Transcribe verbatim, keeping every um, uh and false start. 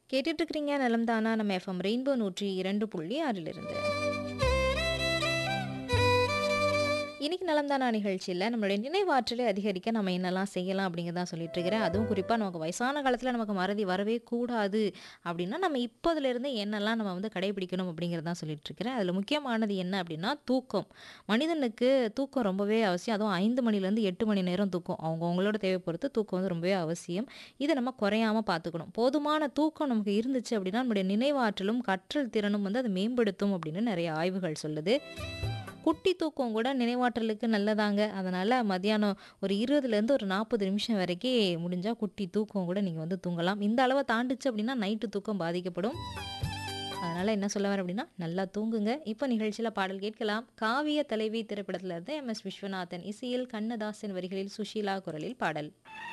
கேட்டுட்டு இருக்கிறீங்க நலம் தானா நம்ம எஃப்எம் ரெயின்போ நூற்றி இரண்டு புள்ளி ஆறிலிருந்து. இன்னைக்கு நலம் தானா நிகழ்ச்சியில் நம்மளுடைய நினைவாற்றலை அதிகரிக்க நம்ம என்னெல்லாம் செய்யலாம் அப்படிங்கிறதான் சொல்லிட்டு இருக்கிறேன். அதுவும் குறிப்பாக நமக்கு வயசான காலத்தில் நமக்கு மறதி வரவே கூடாது அப்படின்னா நம்ம இப்போதுலேருந்து என்னெல்லாம் நம்ம வந்து கடைபிடிக்கணும் அப்படிங்கிறதான் சொல்லிட்டு இருக்கிறேன். அதில் முக்கியமானது என்ன அப்படின்னா தூக்கம். மனிதனுக்கு தூக்கம் ரொம்பவே அவசியம். அதுவும் ஐந்து மணிலேருந்து எட்டு மணி நேரம் தூக்கம் அவங்கவுங்களோட தேவை பொறுத்து தூக்கம் வந்து ரொம்பவே அவசியம். இதை நம்ம குறையாமல் பார்த்துக்கணும். போதுமான தூக்கம் நமக்கு இருந்துச்சு அப்படின்னா நம்முடைய நினைவாற்றலும் கற்றல் திறனும் வந்து அது மேம்படுத்தும் அப்படின்னு நிறைய ஆய்வுகள் சொல்லுது. குட்டி தூக்கம் கூட நினைவாற்றலுக்கு நல்லதாங்க. அதனால மதியானம் ஒரு இருபதுலேருந்து ஒரு நாற்பது நிமிஷம் வரைக்கும் முடிஞ்சா குட்டி தூக்கம் கூட நீங்க வந்து தூங்கலாம். இந்த அளவ தாண்டுச்சு அப்படின்னா நைட்டு தூக்கம் பாதிக்கப்படும். அதனால என்ன சொல்ல வரேன் அப்படின்னா, நல்லா தூங்குங்க. இப்ப நிகழ்ச்சியில பாடல் கேட்கலாம். காவிய தலைவி திரைப்படத்துல இருந்து எம்.எஸ். விஸ்வநாதன் இசையில் கண்ணதாசன் வரிகளில் சுஷீலா குரலில் பாடல்.